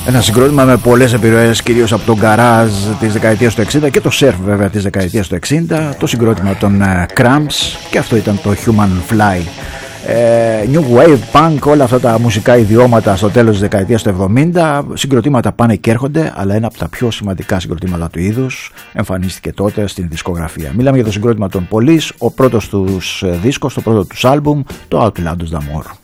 Ένα συγκρότημα με πολλές επιρροές, κυρίως από τον γκαράζ της δεκαετίας του 60 και το surf βέβαια της δεκαετίας του 60, το συγκρότημα των Cramps, και αυτό ήταν το Human Fly. New Wave, Punk, όλα αυτά τα μουσικά ιδιώματα στο τέλος της δεκαετίας του 70, συγκροτήματα πάνε και έρχονται, αλλά ένα από τα πιο σημαντικά συγκροτήματα του είδους εμφανίστηκε τότε στην δισκογραφία. Μιλάμε για το συγκρότημα των Police, ο πρώτος τους δίσκος, το πρώτο τους άλμπουμ, το Outlandus d'Amour.